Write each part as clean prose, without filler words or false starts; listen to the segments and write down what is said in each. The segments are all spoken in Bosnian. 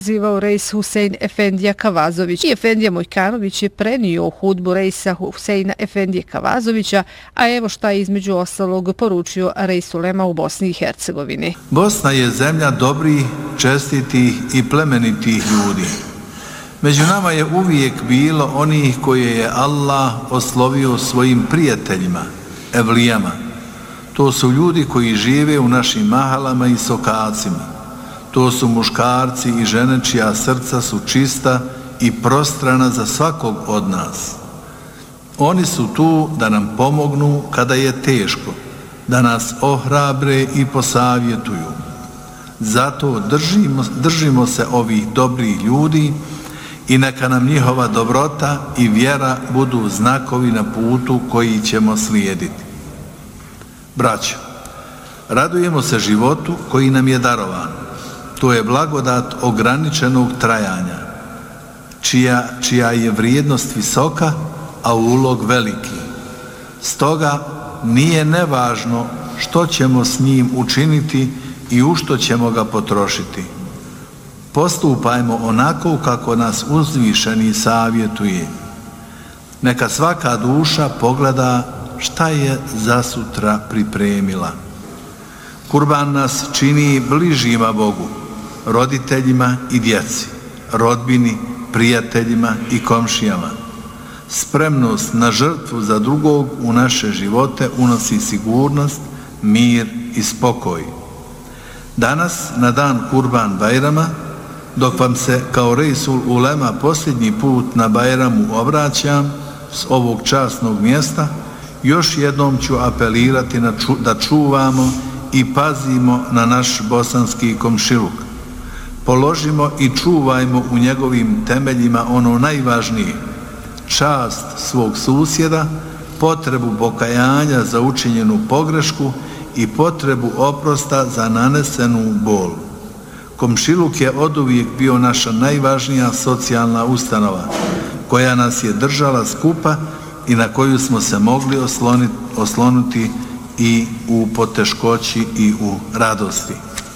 Zivao rejs Husein Efendija Kavazović i Efendija Mojkanović je prenio hudbu rejsa Huseina Efendije Kavazovića, a evo šta je između ostalog poručio rejs ulema u Bosni i Hercegovini. Bosna je zemlja dobrih, čestitih i plemenitih ljudi. Među nama je uvijek bilo onih koje je Allah oslovio svojim prijateljima, evlijama. To su ljudi koji žive u našim mahalama i sokacima. To su muškarci i žene čija srca su čista i prostrana za svakog od nas. Oni su tu da nam pomognu kada je teško, da nas ohrabre i posavjetuju. Zato držimo se ovih dobrih ljudi i neka nam njihova dobrota i vjera budu znakovi na putu koji ćemo slijediti. Braćo, radujemo se životu koji nam je darovan. To je blagodat ograničenog trajanja, čija je vrijednost visoka, a ulog veliki. Stoga nije nevažno što ćemo s njim učiniti i u što ćemo ga potrošiti. Postupajmo onako kako nas uzvišeni savjetuje. Neka svaka duša pogleda šta je za sutra pripremila. Kurban nas čini bližima Bogu, roditeljima i djeci, rodbini, prijateljima i komšijama. Spremnost na žrtvu za drugog u naše živote unosi sigurnost, mir i spokoj. Danas, na dan Kurban Bajrama, dok vam se kao Rejsul Ulema posljednji put na Bajramu obraćam s ovog časnog mjesta, još jednom ću apelirati da čuvamo i pazimo na naš bosanski komšiluk. Položimo i čuvajmo u njegovim temeljima ono najvažnije, čast svog susjeda, potrebu pokajanja za učinjenu pogrešku i potrebu oprosta za nanesenu bol. Komšiluk je oduvijek bio naša najvažnija socijalna ustanova, koja nas je držala skupa i na koju smo se mogli osloniti i u poteškoći i u radosti.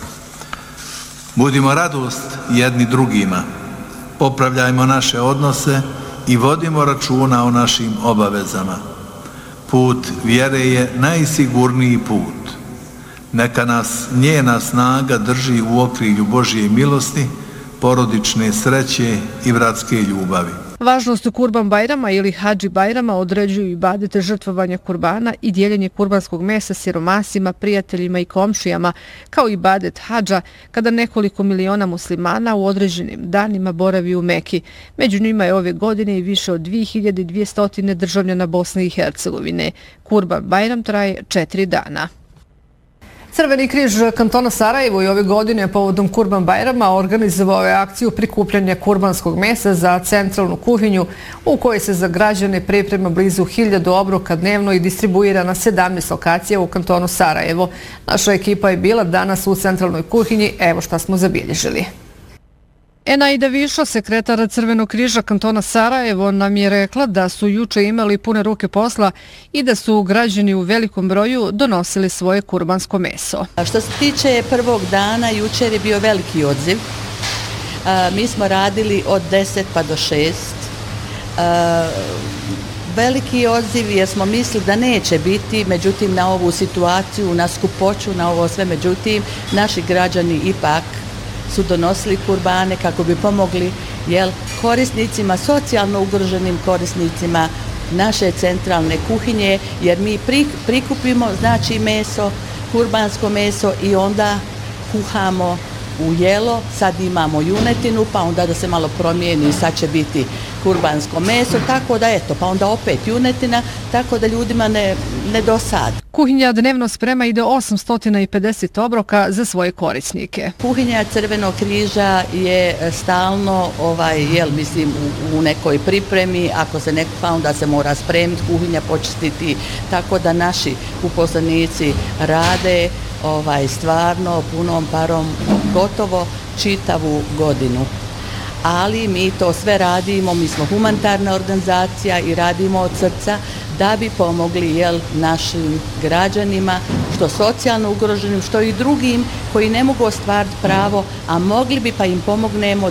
Budimo radost jedni drugima, popravljajmo naše odnose i vodimo računa o našim obavezama. Put vjere je najsigurniji put. Neka nas njena snaga drži u okrilju Božje milosti, porodične sreće i bratske ljubavi. Važnost Kurban Bajrama ili Hadži Bajrama određuju ibadete žrtvovanja kurbana i dijeljenje kurbanskog mesa siromasima, prijateljima i komšijama, kao ibadet hadža kada nekoliko miliona muslimana u određenim danima boravi u Meki. Među njima je ove godine i više od 2200 državljana Bosne i Hercegovine. Kurban Bajram traje 4 dana. Crveni križ kantona Sarajevo i ove godine povodom Kurban Bajrama organizovao je akciju prikupljanja kurbanskog mesa za centralnu kuhinju u kojoj se za građane priprema blizu 1000 obroka dnevno i distribuira na 17 lokacija u kantonu Sarajevo. Naša ekipa je bila danas u centralnoj kuhinji, evo šta smo zabilježili. Enaida Višo, sekretar Crvenog križa kantona Sarajevo, nam je rekla da su juče imali pune ruke posla i da su građani u velikom broju donosili svoje kurbansko meso. Što se tiče prvog dana, jučer je bio veliki odziv. Mi smo radili od 10 pa do 6. Veliki odziv jer smo mislili da neće biti, međutim na ovu situaciju, na skupoću, na ovo sve, međutim naši građani ipak su donosili kurbane kako bi pomogli korisnicima, socijalno ugroženim korisnicima naše centralne kuhinje, jer mi prikupimo znači meso, kurbansko meso i onda kuhamo u jelo. Sad imamo junetinu, pa onda da se malo promijeni, sad će biti kurbansko meso, tako da eto, pa onda opet junetina, tako da ljudima ne dosadi. Kuhinja dnevno sprema i do 850 obroka za svoje korisnike. Kuhinja Crvenog križa je stalno u nekoj pripremi, ako se ne kuha onda se mora spremiti, kuhinja počistiti, tako da naši uposlenici rade stvarno punom parom gotovo čitavu godinu. Ali mi to sve radimo, mi smo humanitarna organizacija i radimo od srca da bi pomogli našim građanima, što socijalno ugroženim, što i drugim koji ne mogu ostvariti pravo, a mogli bi pa im pomognemo